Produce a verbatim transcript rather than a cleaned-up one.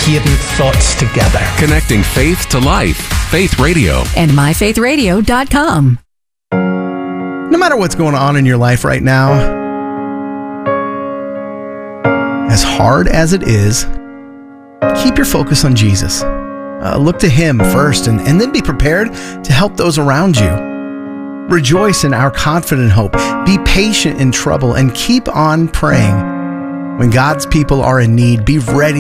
hidden thoughts together. Connecting faith to life. Faith Radio. And my faith radio dot com. No matter what's going on in your life right now, as hard as it is, keep your focus on Jesus. Uh, look to Him first, and, and then be prepared to help those around you. Rejoice in our confident hope. Be patient in trouble, and keep on praying. When God's people are in need, be ready